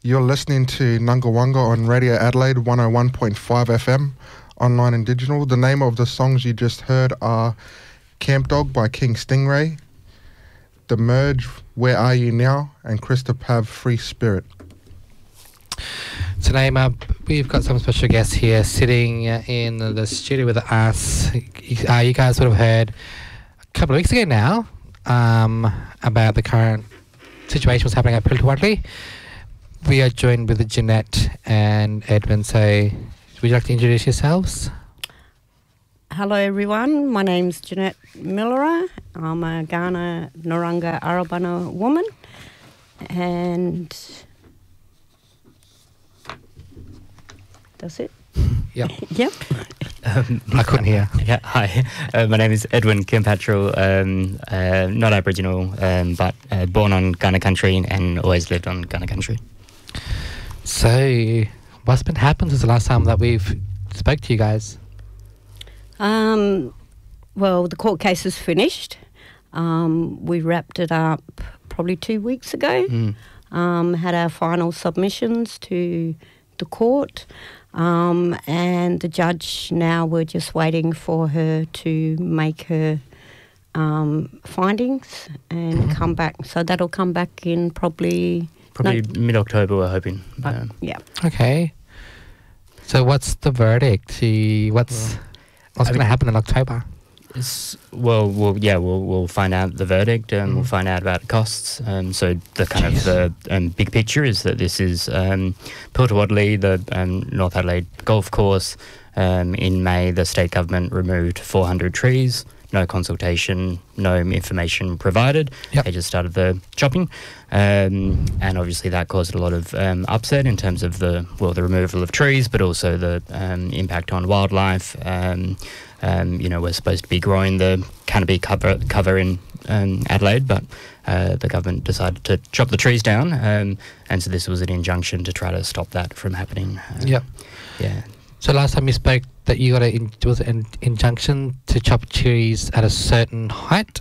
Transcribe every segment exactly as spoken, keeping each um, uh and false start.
You're listening to Nungawanga on Radio Adelaide one oh one point five F M, online and digital. The name of the songs you just heard are Camp Dog by King Stingray, The Merge, Where Are You Now, and Krista Pav, Free Spirit. Today, uh, we've got some special guests here sitting uh, in the studio with us. Uh, you guys would have heard a couple of weeks ago now um, about the current situation what's happening at Piltawatli. We are joined with Jeanette and Edwin. So, would you like to introduce yourselves? Hello everyone, my name's Jeanette Millera. I'm a Kaurna Narungga Arabana woman, and that's it. Yep. Yep. Um, I couldn't hear. Yeah, hi. Uh, my name is Edwin Kilpatrick. Um, uh, not Aboriginal, um, but uh, born on Kaurna country and always lived on Kaurna country. So, what's been happened since the last time that we've spoke to you guys? Um, well, the court case is finished. Um, we wrapped it up probably two weeks ago. Mm. Um, had our final submissions to the court. Um, and the judge now, we're just waiting for her to make her um, findings and Mm-hmm. come back. So that'll come back in probably... Probably no, mid-October, we're hoping. uh, Um, yeah. Okay. So, what's the verdict? See, What's what's I going to mean- happen in October? It's, well, we'll yeah, we'll we'll find out the verdict and Mm. we'll find out about costs. Um, so the kind Jeez. of the um, big picture is that this is um, Piltawatli, the um, North Adelaide golf course. Um, in May, the state government removed four hundred trees. No consultation, no information provided. Yep. They just started the chopping, um, and obviously that caused a lot of um, upset in terms of the well, the removal of trees, but also the um, impact on wildlife. Um, um, you know, we're supposed to be growing the canopy cover cover in um, Adelaide, but uh, the government decided to chop the trees down, um, and so this was an injunction to try to stop that from happening. Um, Yep. Yeah. So last time you spoke, that you got a in, was it an injunction to chop trees at a certain height.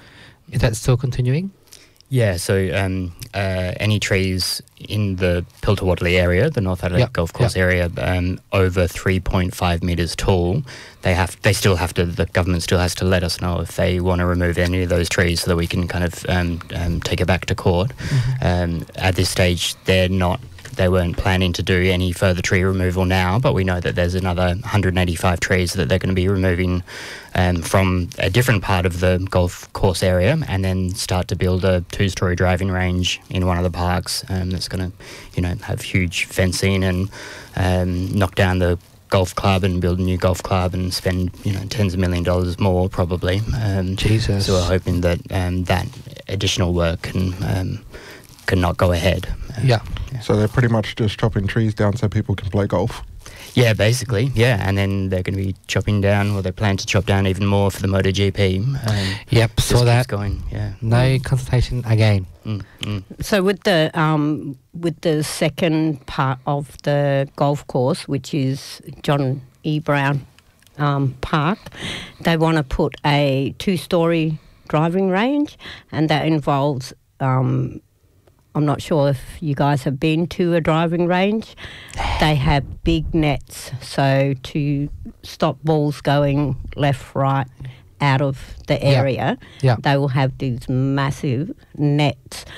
Is that still continuing? Yeah, so um, uh, any trees in the Piltawatli area, the North Adelaide Yep, Golf Course yep. area, um, over three point five metres tall, they have, they still have to, the government still has to let us know if they want to remove any of those trees so that we can kind of um, um, take it back to court. Mm-hmm. Um, at this stage, they're not, they weren't planning to do any further tree removal now, but we know that there's another one hundred eighty-five trees that they're going to be removing um, from a different part of the golf course area, and then start to build a two-storey driving range in one of the parks um, that's going to, you know, have huge fencing and um, knock down the golf club and build a new golf club and spend, you know, tens of million dollars more probably. Um, Jesus. So we're hoping that um, that additional work can um, can not go ahead. Uh, Yeah. So they're pretty much just chopping trees down so people can play golf. Yeah, basically, yeah, and then they're going to be chopping down, or they plan to chop down even more for the MotoGP. Um, Yep. just Saw keeps that. going, yeah. No consultation again. Mm, mm. So with the um, with the second part of the golf course, which is John E. Brown um, Park, they want to put a two-storey driving range, and that involves. Um, I'm not sure if you guys have been to a driving range. They have big nets, so to stop balls going left, right, out of the Yeah. area, Yeah. they will have these massive nets.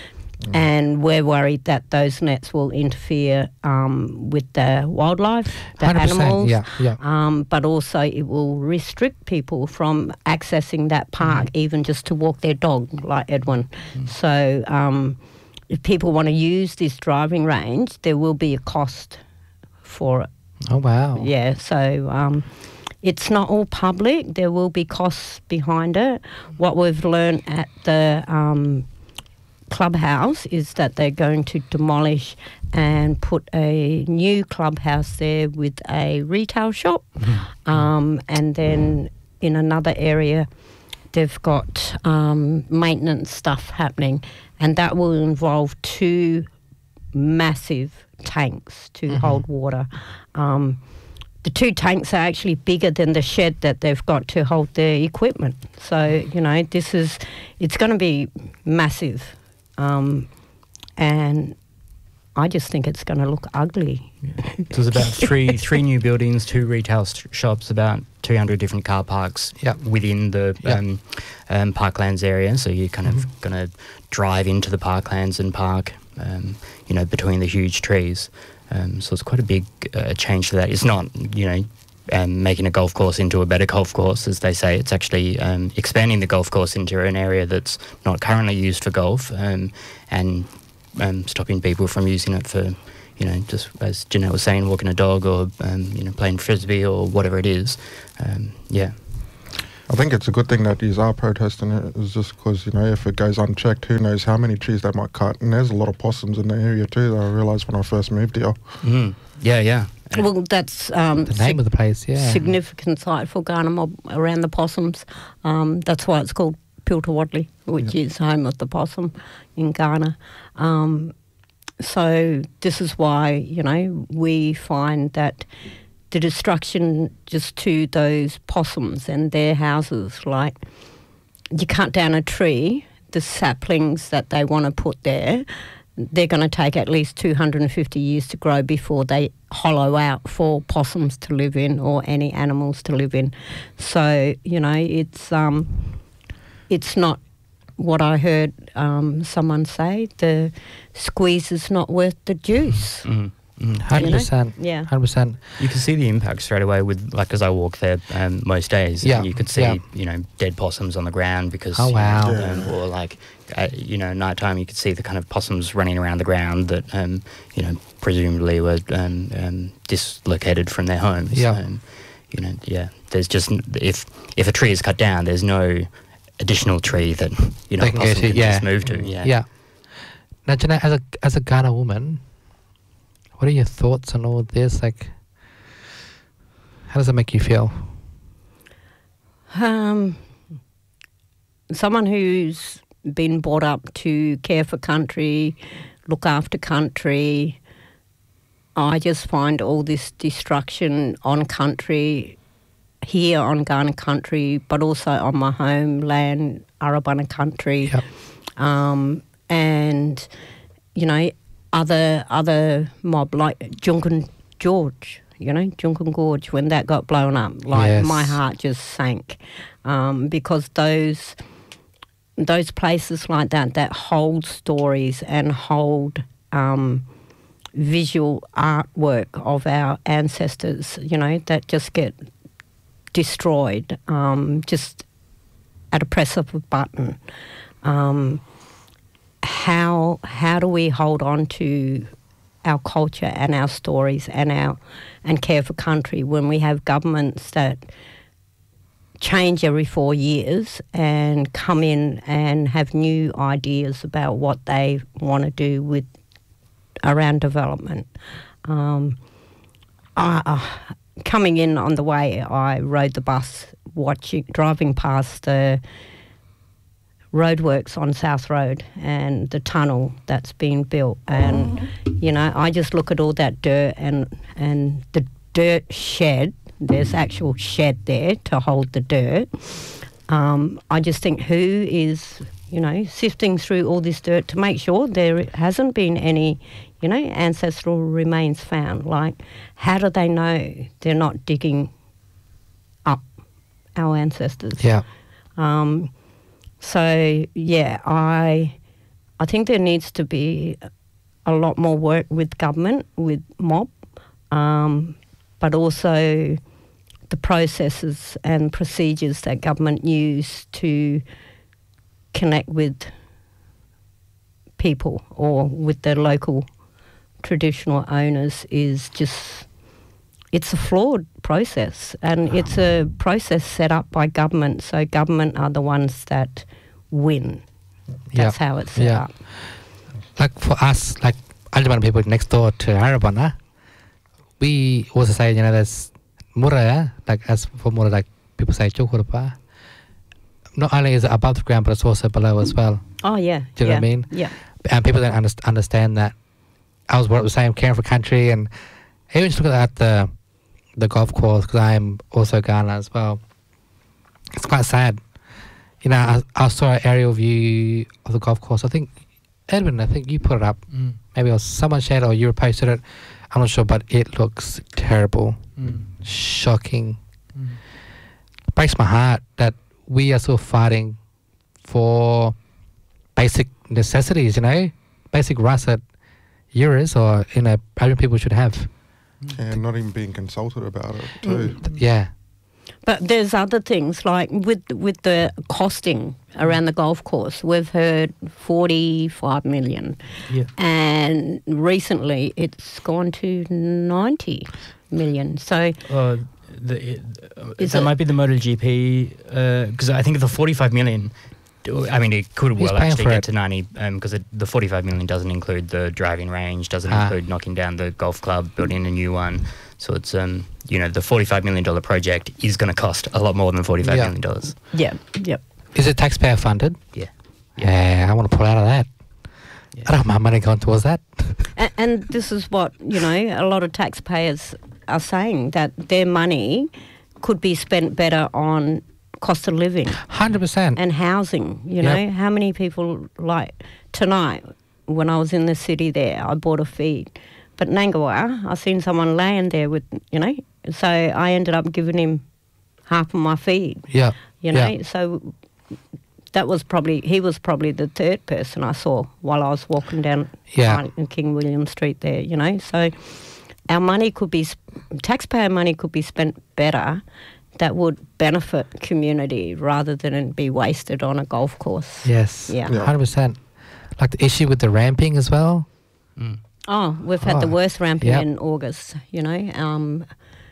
And we're worried that those nets will interfere um, with the wildlife, the one hundred percent. animals, Yeah. Yeah. um, but also it will restrict people from accessing that park, Mm-hmm. even just to walk their dog, like Edwin. So um, if people want to use this driving range, there will be a cost for it. Oh wow. Yeah, so um, it's not all public. There will be costs behind it. What we've learned at the um, clubhouse is that they're going to demolish and put a new clubhouse there with a retail shop. Um, and then in another area, they've got um, maintenance stuff happening, and that will involve two massive tanks to hold water. Um, the two tanks are actually bigger than the shed that they've got to hold their equipment. So, you know, this is, it's going to be massive. Um, and I just think it's going to look ugly. So there's about three three new buildings, two retail st- shops, about two hundred different car parks Yep. within the Yep. um, um, Parklands area. So you're kind Mhm. of going to drive into the Parklands and park, um, you know, between the huge trees. Um, so it's quite a big uh, change to that. It's not, you know, um, making a golf course into a better golf course, as they say. It's actually um, expanding the golf course into an area that's not currently used for golf, um, and um, stopping people from using it for, you know, just as Jeanette was saying, walking a dog or, um, you know, playing frisbee or whatever it is. Um, yeah. I think it's a good thing that you are protesting it, is just because, you know, if it goes unchecked, who knows how many trees they might cut. And there's a lot of possums in the area too, that I realised when I first moved here. Mm. Yeah, yeah. Well, that's um, The name of the place, yeah. significant site for Ghana mob around the possums. Um, that's why it's called Piltawadley, which Yep. is home of the possum in Ghana. Um, so this is why, you know, we find that the destruction just to those possums and their houses, like you cut down a tree, the saplings that they want to put there, they're going to take at least two hundred fifty years to grow before they hollow out for possums to live in or any animals to live in. So, you know, it's um, it's not what I heard um, someone say, the squeeze is not worth the juice. Mm. Mm. one hundred percent. Yeah. one hundred percent. You can see the impact straight away with, like, as I walk there um, most days. Yeah, And you could see, yeah. you know, dead possums on the ground because, Oh, you wow. know, Yeah. um, or like, uh, you know, nighttime you could see the kind of possums running around the ground that, um, you know, presumably were um, um, dislocated from their homes. Yeah. Um, you know, yeah. There's just, if if a tree is cut down, there's no additional tree that, you know, They a can go possum to, can yeah. just move to. Yeah. Yeah. Now, Jeanette, as a as a Ghana woman, what are your thoughts on all this? Like, how does it make you feel? Um, someone who's been brought up to care for country, look after country, I just find all this destruction on country, here on Ghana country, but also on my homeland, Arabana country. Yep. Um, and, you know, other other mob like Junkan George, you know, Junkan Gorge, when that got blown up, like Yes. my heart just sank, um, because those those places like that that hold stories and hold um, visual artwork of our ancestors, you know, that just get destroyed um, just at a press of a button. Um, how how do we hold on to our culture and our stories and our and care for country when we have governments that change every four years and come in and have new ideas about what they want to do with around development. Um, I, uh, coming in on the way, I rode the bus, watching driving past the roadworks on South Road and the tunnel that's been built, and you know, I just look at all that dirt and and the dirt shed. There's actual shed there to hold the dirt. Um, I just think, who is, you know, sifting through all this dirt to make sure there hasn't been any, you know, ancestral remains found? Like, how do they know they're not digging up our ancestors? Yeah. Um, so yeah, I I think there needs to be a lot more work with government, with mob, um, but also the processes and procedures that government use to connect with people or with the local traditional owners is just, it's a flawed process, and it's a process set up by government, so government are the ones that win. That's Yeah. how it's set Yeah. up. Like for us, like Aldebaran people next door to Arabana, we also say, you know, there's Mura, like as for Mura, like people say Chukurapa. Not only is it above the ground, but it's also below as well. Oh yeah. Do you know yeah, what I mean? Yeah. And people don't underst- understand that. I was what I was saying, caring for country, and even just look at the the golf course, because I'm also Ghana as well. It's quite sad. You know, I, I saw an aerial view of the golf course. I think, Edwin, I think you put it up Mm. Maybe it was someone shared or you posted it. I'm not sure, but it looks terrible, Mm. shocking. Mm. Breaks my heart that we are still fighting for basic necessities, you know, basic rights that Euros or you know Aboriginal people should have. And not even being consulted about it too. Mm. Yeah, But there's other things like with with the costing around the golf course. We've heard forty-five million, Yeah. and recently it's gone to ninety million. So Uh, the, it, uh, Is that it- might be the MotoGP because I think the forty-five million. I mean, it could Who's well paying actually for get it? to ninety because it the forty-five million doesn't include the driving range, doesn't Ah. include knocking down the golf club, building a new one. So it's um you know the forty-five million dollar project is going to cost a lot more than forty-five Yeah. million dollars. yeah, yep. is it taxpayer funded? Yeah. Yeah, I want to pull out of that. Yeah. I don't have my money going towards that. And, and this is what, you know, a lot of taxpayers are saying, that their money could be spent better on cost of living Hundred percent. and housing. You Yep. know, how many people, like tonight when I was in the city there, I bought a feed. But Nangawa, I seen someone laying there with, you know, so I ended up giving him half of my feed, Yeah, you know. Yeah. So that was probably, he was probably the third person I saw while I was walking down Yeah. King William Street there, you know. So our money could be, sp- taxpayer money could be spent better that would benefit community rather than it be wasted on a golf course. yes, Yeah. Yeah. hundred percent. Like the issue with the ramping as well. Mm. Oh, we've had the Oh, worst ramping yep. in August, you know. Um,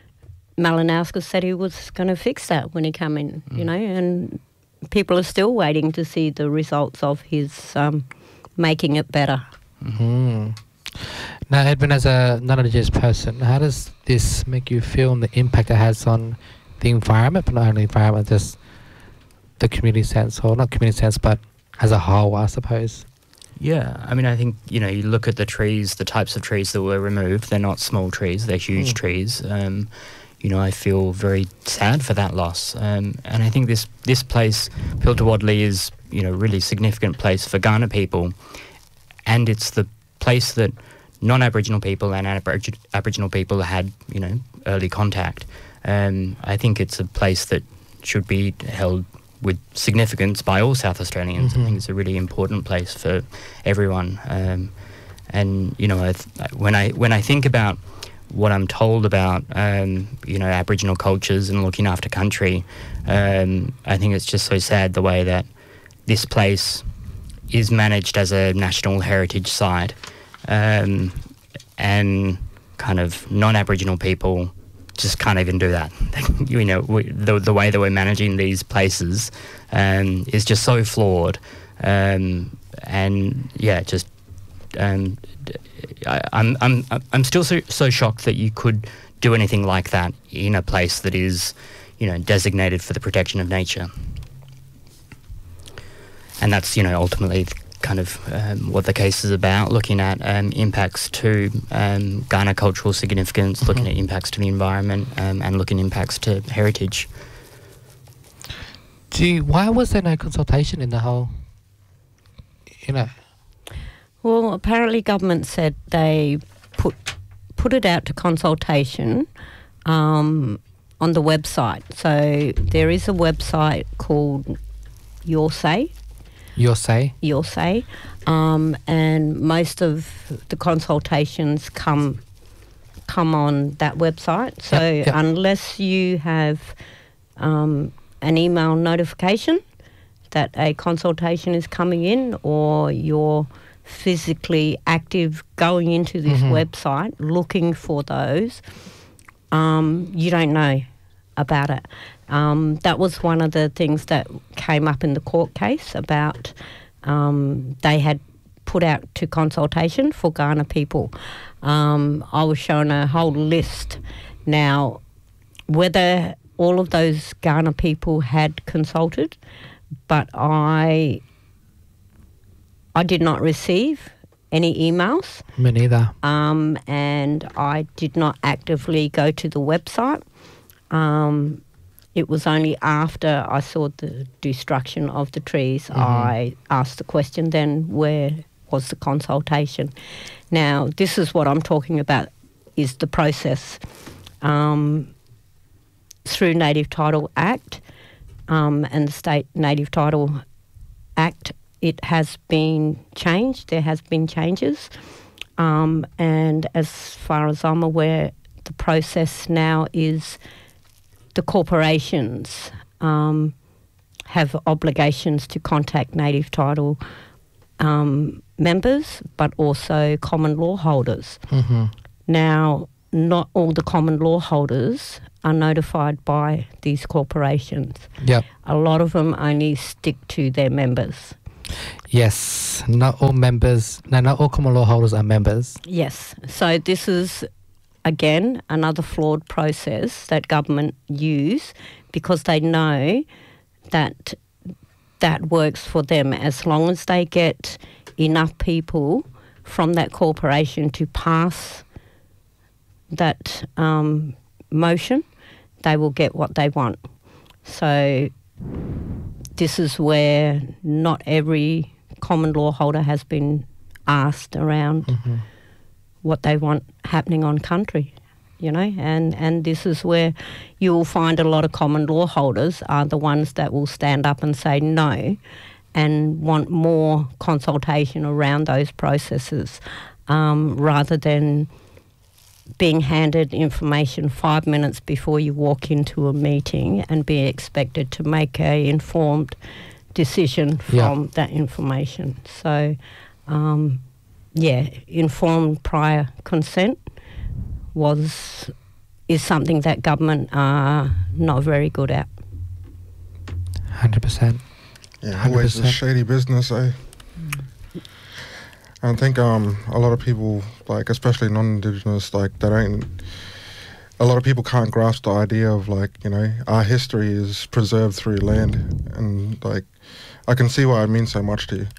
Malinowska said he was going to fix that when he came in, you know, and people are still waiting to see the results of his um, making it better. Mm. Now, Edwin, as a non-Indigenous person, how does this make you feel and the impact it has on the environment, but not only environment, just the community sense, or not community sense, but as a whole, I suppose? Yeah, I mean, I think, you know, you look at the trees, the types of trees that were removed, they're not small trees, they're huge Mm. trees. Um, you know, I feel very sad for that loss. Um, and I think this, this place, Piltawadli, is, you know, really significant place for Kaurna people. And it's the place that non-Aboriginal people and Aborig- Aboriginal people had, you know, early contact. Um, I think it's a place that should be held with significance by all South Australians. Mhm. I think it's a really important place for everyone. Um, and you know, I th- when I when I think about what I'm told about, um, you know, Aboriginal cultures and looking after country, um, I think it's just so sad the way that this place is managed as a national heritage site, um, and kind of non-Aboriginal people just can't even do that. You know, we, the the way that we're managing these places um, is just so flawed, um, and yeah, just um, I, I'm I'm I'm still so, so shocked that you could do anything like that in a place that is, you know, designated for the protection of nature, and that's, you know, ultimately kind of um, what the case is about, looking at um, impacts to um, Kaurna cultural significance, Mhm. looking at impacts to the environment, um, and looking at impacts to heritage. Do you, why was there no consultation in the whole, you know? Well, apparently government said they put put it out to consultation um, on the website. So there is a website called Your Say. Your say? Your Say, um, and most of the consultations come come on that website. So Yep, yep. unless you have um, an email notification that a consultation is coming in, or you're physically active going into this Mhm. website looking for those, um, you don't know about it. Um, that was one of the things that came up in the court case about um, they had put out to consultation for Kaurna people. Um, I was shown a whole list. Now, whether all of those Kaurna people had consulted, but I I did not receive any emails, Me neither. um, and I did not actively go to the website. Um, it was only after I saw the destruction of the trees Mhm. I asked the question then, where was the consultation. Now, this is what I'm talking about, is the process. Um, through Native Title Act um, and the State Native Title Act, it has been changed. There has been changes. Um, and as far as I'm aware, the process now is the corporations um, have obligations to contact Native Title um, members, but also common law holders. Mm-hmm. Now, not all the common law holders are notified by these corporations. Yep. A lot of them only stick to their members. Yes. Not all members, no, not all common law holders are members. Yes. So this is, again, another flawed process that government use because they know that that works for them as long as they get enough people from that corporation to pass that um, motion, they will get what they want. So this is where not every common law holder has been asked around Mm-hmm. what they want happening on country, you know, and, and this is where you will find a lot of common law holders are the ones that will stand up and say no and want more consultation around those processes um, rather than being handed information five minutes before you walk into a meeting and be expected to make a informed decision from Yeah. that information. So, um, yeah, informed prior consent was is something that government are not very good at. one hundred percent. Yeah, always a one hundred percent. shady business, eh? I think um, a lot of people, like especially non-Indigenous, like they don't. A lot of people can't grasp the idea of like you know our history is preserved through land, and like I can see why it means so much to you.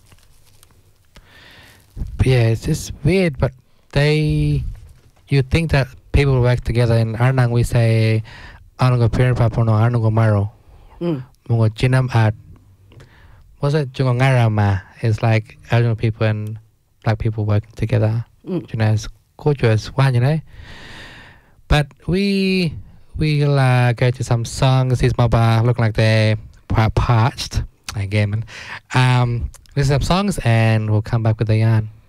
But yeah, it's just weird, but they, you think that people work together. In Arnang, we say, Arnang Piran Papono, Arnang Maro, Mm. Mungo Jinam at, what's it, Jungo Ngarama? It's like Aboriginal people and black people working together. Mm. You know, it's culture as one, you know. But we, we'll uh, go to some songs. These mobile look like they're quite parched. Again, man. Um, listen to some songs and we'll come back with the yarn.